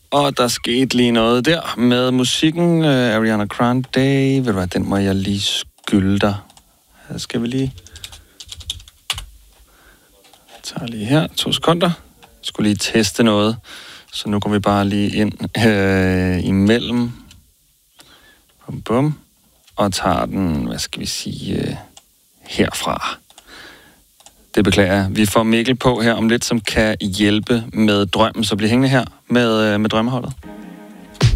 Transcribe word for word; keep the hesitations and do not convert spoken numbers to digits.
Og der skete lige noget der med musikken. Uh, Ariana Grande, ved du hvad, den må jeg lige skylde dig. Her skal vi lige... Jeg tager lige her, to sekunder. Jeg skulle lige teste noget. Så nu går vi bare lige ind øh, imellem. Bum, bum. Og tager den, hvad skal vi sige, øh, herfra. Det beklager jeg. Vi får Mikkel på her om lidt, som kan hjælpe med drømmen. Så bliv hængende her med, øh, med drømmeholdet.